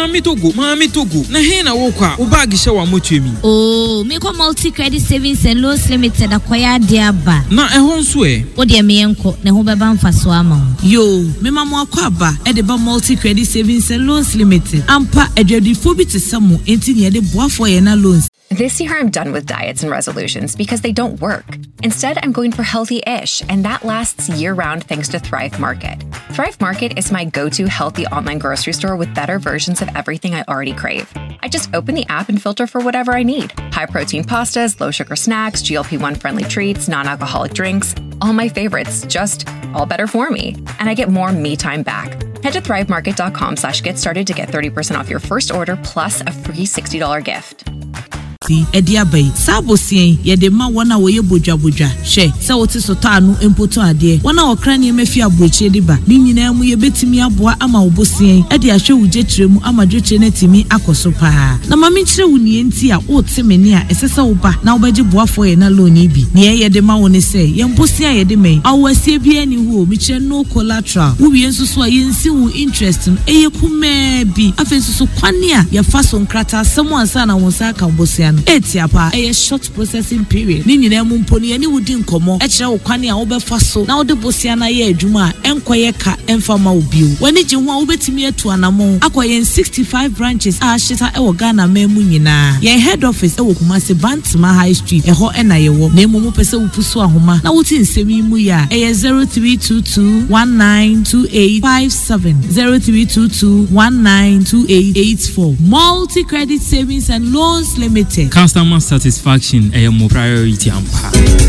Mami Togo. Na he na wokwa. Wo bag hye wa motwemi. Oh, me ko Multi Credit Savings and Loans Limited akoya dia ba. Na ehon so e. Wo de me enko na ho beba mfaso ama. Yo, me mama akwa ba e de ba Multi Credit Savings and Loans Limited. Ampa edwadifo bi tesamo enti ne de boafo ye na loans. This year, I'm done with diets and resolutions because they don't work. Instead, I'm going for healthy-ish, and that lasts year-round thanks to Thrive Market. Thrive Market is my go-to healthy online grocery store with better versions of everything I already crave. I just open the app and filter for whatever I need. High-protein pastas, low-sugar snacks, GLP-1 friendly treats, non-alcoholic drinks, all my favorites, just all better for me. And I get more me time back. Head to thrivemarket.com/get started to get 30% off your first order plus a free $60 gift. Edia bay sabo sien ye de ma wona wo ye bodwa hwe se wote sota anu empoto ade wona okra ne mafi abroche de ba ni nyina mu ye betimi aboa ama wo bosien e de ahwe wo jetremu ama dwetire na timi akoso pa na mami kire wo nie nti a wo temene a esese wo ba na wo baje boafo ye na loan bi ne ye de ma wo ne se ye mbosia ye de me awasie bi ani wo mi kire no collateral wo wie nsusu a ye nsi wo interest no eye kuma bi afensusu kwane a ye fa so nkrata asemo ansa na wo sa ka bosia etiapa a short processing period ni nyina mu mponi ani wudi nkomo e kire wo kwane a wo be fa so na wo de bosia na ye adwuma enkoye ka emfama obio wani je ho a wo betimi atu anamo akoye 65 branches a shita e wo Ghana memu nyina ye head office e wo Kumasi Bantima High Street e ho e na ye wo na emu pese wo pusu ahoma na wo ti nsemi mu ya e 0322192857 0322192884 Multi Credit Savings and Loans Limited. Customer satisfaction is your priority.